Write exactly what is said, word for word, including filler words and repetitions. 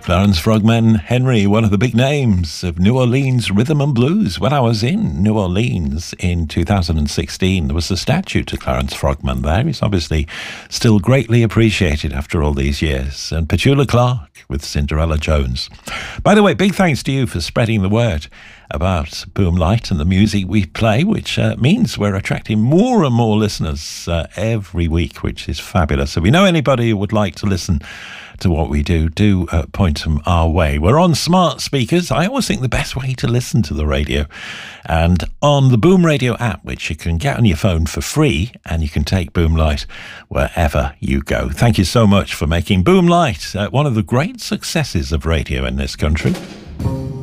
Clarence Frogman Henry, one of the big names of New Orleans rhythm and blues. When I was in New Orleans in two thousand sixteen, there was a statue to Clarence Frogman there. He's obviously still greatly appreciated after all these years. And Petula Clark with Cinderella Jones. By the way, big thanks to you for spreading the word about Boomlight and the music we play, which uh, means we're attracting more and more listeners uh, every week, which is fabulous. If you know anybody who would like to listen to what we do, do uh, point them our way. We're on smart speakers. I always think the best way to listen to the radio, and on the Boom Radio app, which you can get on your phone for free, and you can take Boomlight wherever you go. Thank you so much for making Boomlight uh, one of the great successes of radio in this country.